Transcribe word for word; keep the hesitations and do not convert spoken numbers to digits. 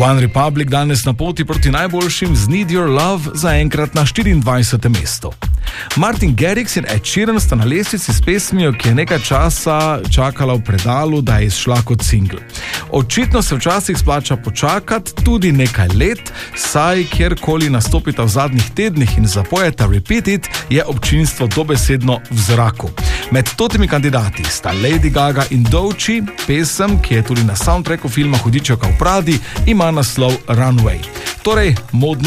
One Republic danes na poti proti najboljšim z Need Your Love zaenkrat na štiriindvajsetem mestu. Martin Garrix in Ed Sheeran sta na lestvici s pesmijo, ki je nekaj časa čakala v predalu, da je izšla kot singl. Očitno se včasih splača počakati tudi nekaj let, saj kjerkoli nastopita v zadnjih tednih in zapojeta Repeat It, je občinstvo dobesedno v zraku. Med totimi kandidati sta Lady Gaga in Doechii, pesem, ki je tudi na soundtracku filma Hudičevka v Pradi, ima naslov Runway. Torej, modna